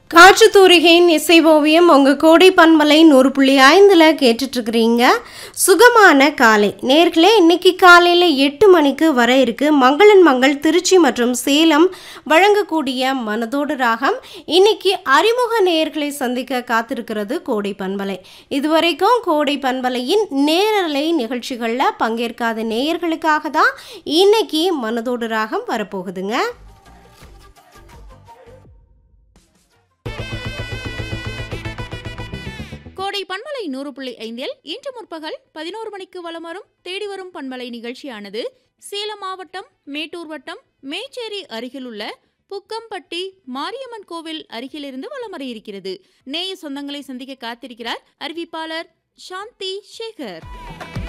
காற்று தூரிகையின் இசை ஓவியம் உங்கள் கோடை பண்பலை 100.5 கேட்டுட்ருக்குறீங்க. சுகமான காலை நேர்களே, இன்னைக்கு காலையில் 8 மணிக்கு வர இருக்கு மங்களன் மங்கள் திருச்சி மற்றும் சேலம் வழங்கக்கூடிய மனதோடு ராகம். இன்னைக்கு அறிமுக நேயர்களை சந்திக்க காத்திருக்கிறது கோடை பண்பலை. இதுவரைக்கும் கோடை பண்பலையின் நேரலை நிகழ்ச்சிகளில் பங்கேற்காத நேயர்களுக்காக தான் இன்னைக்கு மனதோடு ராகம் வரப்போகுதுங்க. கோடை பண்பலை 100.5 இன்று முற்பகல் 11 மணிக்கு வலம் வரும் தேடி வரும் பண்பலை நிகழ்ச்சியானது சேலம் மாவட்டம் மேட்டூர் வட்டம் மேச்சேரி அருகிலுள்ள புக்கம்பட்டி மாரியம்மன் கோவில் அருகிலிருந்து வலம் வர இருக்கிறது. நேய சொந்தங்களை சந்திக்க காத்திருக்கிறார் அறிவிப்பாளர் சாந்தி சேகர்.